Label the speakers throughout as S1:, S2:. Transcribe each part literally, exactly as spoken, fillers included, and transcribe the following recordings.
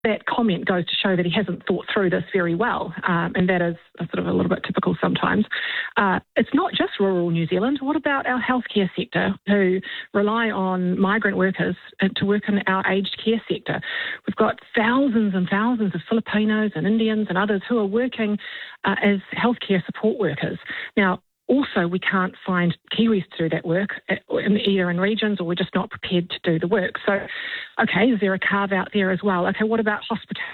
S1: that comment goes to show that he hasn't thought through this very well, um, and that is a sort of a little bit typical sometimes. Uh, it's not just rural New Zealand. What about our healthcare sector, who rely on migrant workers to work in our aged care sector? We've got thousands and thousands of Filipinos and Indians and others who are working uh, as healthcare support workers. Now, also, we can't find Kiwis to do that work, in, either in regions or we're just not prepared to do the work. So, okay, is there a carve-out there as well? Okay, what about hospitality?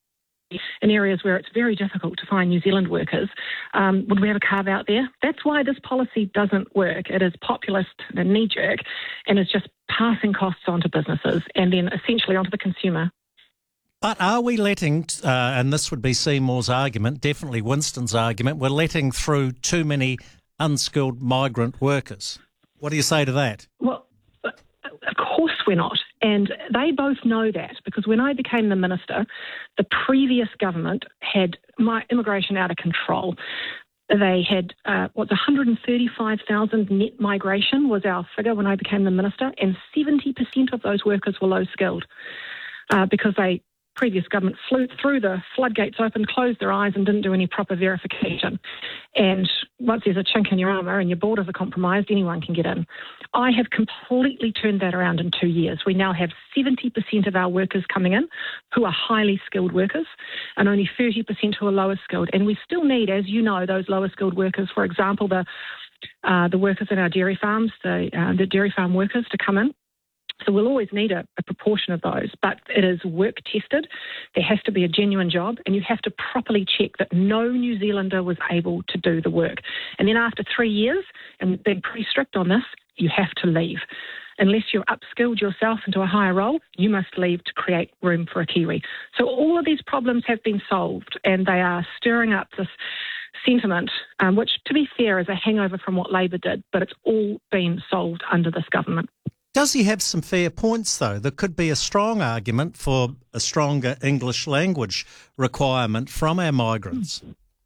S1: In areas where it's very difficult to find New Zealand workers, um, would we have a carve-out there? That's why this policy doesn't work. It is populist and knee-jerk, and is just passing costs onto businesses and then essentially onto the consumer.
S2: But are we letting, uh, and this would be Seymour's argument, definitely Winston's argument, we're letting through too many unskilled migrant workers? What do you say to that?
S1: Well, of course we're not. And they both know that, because when I became the minister, the previous government had my immigration out of control. They had, uh, what's one hundred thirty-five thousand net migration was our figure when I became the minister, and seventy percent of those workers were low skilled uh, because they previous government flew through the floodgates open, closed their eyes and didn't do any proper verification. And once there's a chink in your armour and your borders are compromised, anyone can get in. I have completely turned that around in two years. We now have seventy percent of our workers coming in who are highly skilled workers and only thirty percent who are lower skilled. And we still need, as you know, those lower skilled workers, for example, the uh, the workers in our dairy farms, the, uh, the dairy farm workers to come in. So we'll always need a, a proportion of those, but it is work tested. There has to be a genuine job, and you have to properly check that no New Zealander was able to do the work. And then after three years, and we've been pretty strict on this, you have to leave. Unless you're upskilled yourself into a higher role, you must leave to create room for a Kiwi. So all of these problems have been solved, and they are stirring up this sentiment, um, which, to be fair, is a hangover from what Labor did, but it's all been solved under this government.
S2: Does he have some fair points, though? There could be a strong argument for a stronger English language requirement from our migrants.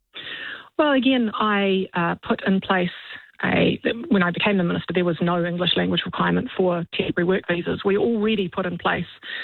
S1: Well, again, I uh, put in place a, when I became the minister, there was no English language requirement for temporary work visas. We already put in place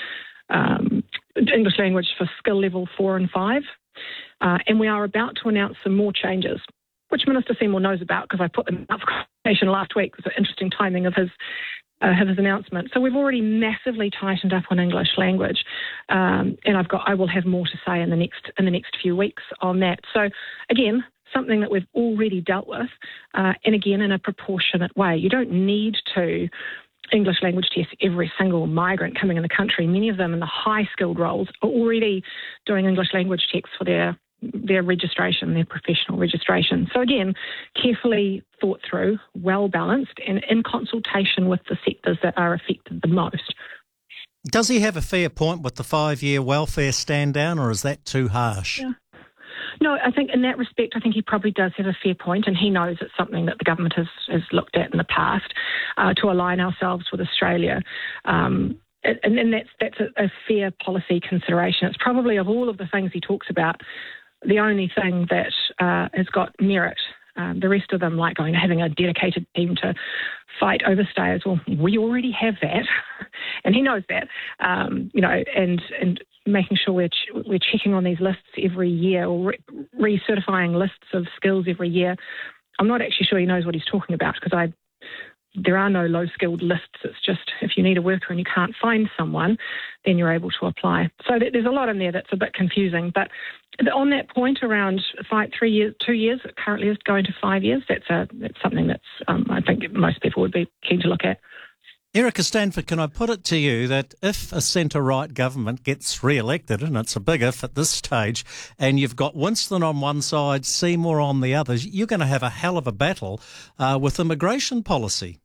S1: um, English language for skill level four and five, uh, and we are about to announce some more changes, which Minister Seymour knows about because I put them up for consultation last week. It was an interesting timing of his Uh, have his announcement. So we've already massively tightened up on English language, um, and I've got I will have more to say in the next in the next few weeks on that. So again, something that we've already dealt with, uh, and again in a proportionate way. You don't need to English language test every single migrant coming in the country. Many of them in the high skilled roles are already doing English language checks for their their registration, their professional registration. So again, carefully thought through, well balanced, and in consultation with the sectors that are affected the most.
S2: Does he have a fair point with the five-year welfare stand down, or is that too harsh?
S1: Yeah. No, I think in that respect, I think he probably does have a fair point, and he knows it's something that the government has, has looked at in the past uh, to align ourselves with Australia. Um, and, and that's, that's a, a fair policy consideration. It's probably, of all of the things he talks about, the only thing that uh, has got merit. Um, the rest of them, like going having a dedicated team to fight overstayers, well, we already have that, and he knows that. Um, you know, and and making sure we're ch- we're checking on these lists every year, or re- recertifying lists of skills every year. I'm not actually sure he knows what he's talking about, because I. There are no low-skilled lists. It's just if you need a worker and you can't find someone, then you're able to apply. So there's a lot in there that's a bit confusing. But on that point around five, three years, two years, it currently is going to five years. That's a that's something that's um, I think most people would be keen to look at.
S2: Erica Stanford, can I put it to you that if a centre-right government gets re-elected, and it's a big if at this stage, and you've got Winston on one side, Seymour on the other, you're going to have a hell of a battle uh, with immigration policy?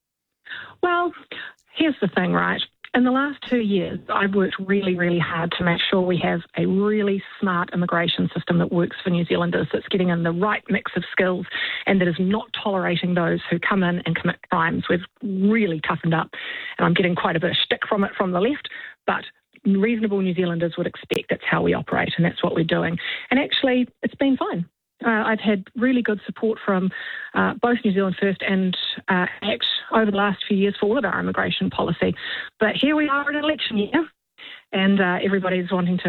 S1: Well, here's the thing, right? In the last two years, I've worked really, really hard to make sure we have a really smart immigration system that works for New Zealanders, that's getting in the right mix of skills and that is not tolerating those who come in and commit crimes. We've really toughened up, and I'm getting quite a bit of shtick from it from the left, but reasonable New Zealanders would expect that's how we operate, and that's what we're doing. And actually, it's been fine. Uh, I've had really good support from uh, both New Zealand First and uh, ACT over the last few years for all of our immigration policy. But here we are in an election year, and uh, everybody's wanting to